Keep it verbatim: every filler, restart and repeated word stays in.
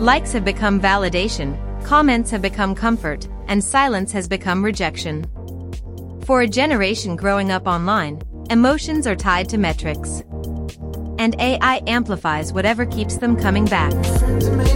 Likes have become validation, comments have become comfort, and silence has become rejection. For a generation growing up online, emotions are tied to metrics. And A I amplifies whatever keeps them coming back.